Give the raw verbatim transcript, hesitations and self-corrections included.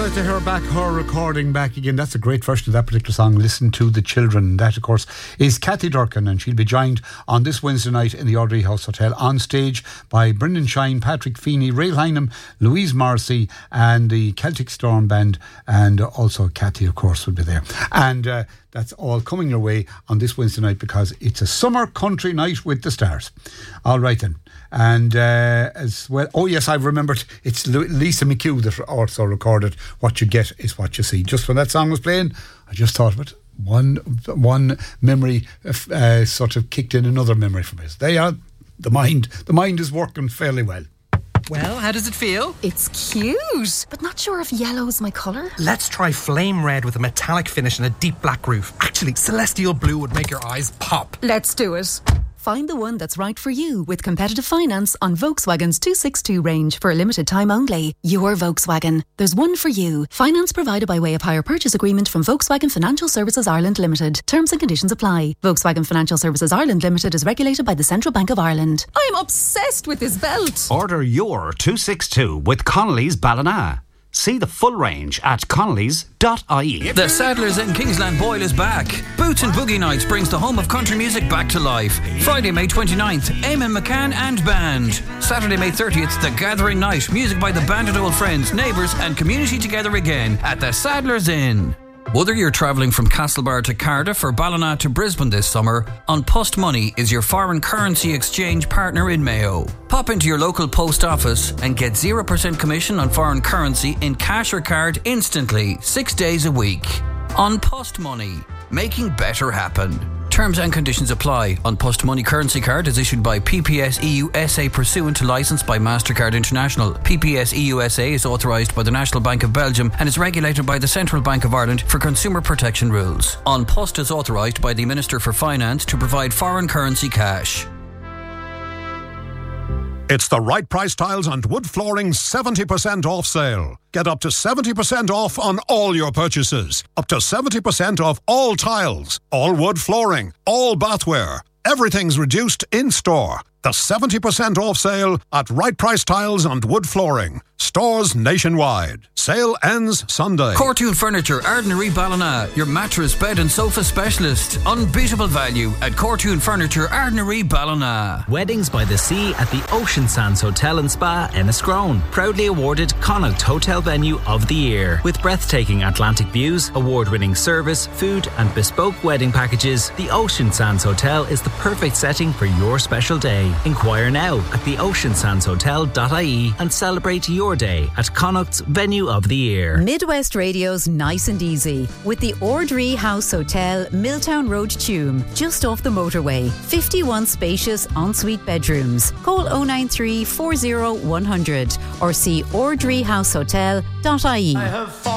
to hear back her recording back again. That's a great version of that particular song, Listen to the Children. That, of course, is Kathy Durkin, and she'll be joined on this Wednesday night in the Audrey House Hotel on stage by Brendan Shine, Patrick Feeney, Ray Hynham, Louise Morrissey, and the Celtic Storm Band, and also Kathy, of course, will be there. And uh, that's all coming your way on this Wednesday night because it's a summer country night with the stars. All right then. And uh, as well, oh yes, I've remembered, it's Lisa McHugh that also recorded What You Get Is What You See. Just when that song was playing, I just thought of it. One, one memory uh, sort of kicked in another memory for me. They are, the mind, the mind is working fairly well. Well, how does it feel? It's cute, but not sure if yellow's my colour. Let's try flame red with a metallic finish and a deep black roof. Actually, celestial blue would make your eyes pop. Let's do it. Find the one that's right for you with competitive finance on Volkswagen's two sixty-two range for a limited time only. Your Volkswagen. There's one for you. Finance provided by way of hire purchase agreement from Volkswagen Financial Services Ireland Limited. Terms and conditions apply. Volkswagen Financial Services Ireland Limited is regulated by the Central Bank of Ireland. I'm obsessed with this belt. Order your two sixty-two with Connolly's Ballina. See the full range at connellys dot I E. The Saddlers in Kingsland Boyle is back. Boots and Boogie Nights brings the home of country music back to life. Friday, May twenty-ninth, Eamon McCann and Band. Saturday, May thirtieth, The Gathering Night. Music by the band and old friends, neighbours and community together again at the Saddlers Inn. Whether you're travelling from Castlebar to Cardiff or Ballina to Brisbane this summer, An Post Money is your foreign currency exchange partner in Mayo. Pop into your local post office and get zero percent commission on foreign currency in cash or card instantly, six days a week. An Post Money, making better happen. Terms and conditions apply. An Post Money currency card is issued by P P S E U S A pursuant to licence by MasterCard International. P P S E U S A is authorised by the National Bank of Belgium and is regulated by the Central Bank of Ireland for consumer protection rules. An Post is authorised by the Minister for Finance to provide foreign currency cash. It's the Right Price Tiles and Wood Flooring seventy percent off sale. Get up to seventy percent off on all your purchases. Up to seventy percent off all tiles, all wood flooring, all bathware. Everything's reduced in store. The seventy percent off sale at Right Price Tiles and Wood Flooring. Stores nationwide. Sale ends Sunday. Cortoon Furniture, Ardnary Ballina. Your mattress, bed and sofa specialist. Unbeatable value at Cortoon Furniture, Ardnary Ballina. Weddings by the Sea at the Ocean Sands Hotel and Spa, Enniscrone. Proudly awarded Connacht Hotel Venue of the Year. With breathtaking Atlantic views, award-winning service, food and bespoke wedding packages, the Ocean Sands Hotel is the perfect setting for your special day. Inquire now at the ocean sands hotel dot I E and celebrate your day at Connacht's Venue of the Year. Midwest Radio's Nice and Easy with the Audrey House Hotel, Milltown Road, Tuam, just off the motorway. fifty-one spacious ensuite bedrooms. Call oh nine three, four oh one hundred or see audrey house hotel dot I E. I have